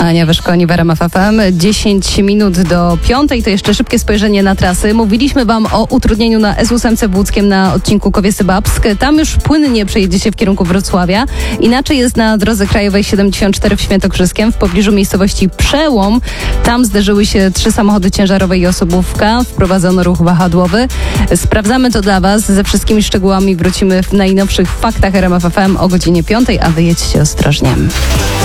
Ania Wyszkoni w RMF FM. 10 minut do 5. To jeszcze szybkie spojrzenie na trasy. Mówiliśmy Wam o utrudnieniu na S8 w Łódzkiem na odcinku Kowiesy-Babsk. Tam już płynnie przejedziecie w kierunku Wrocławia. Inaczej jest na drodze krajowej 74 w Świętokrzyskiem w pobliżu miejscowości Przełom. Tam zderzyły się 3 samochody ciężarowe i osobówka. Wprowadzono ruch wahadłowy. Sprawdzamy to dla Was. Ze wszystkimi szczegółami wrócimy w najnowszych faktach RMF FM o godzinie 5, a wy jedźcie ostrożnie.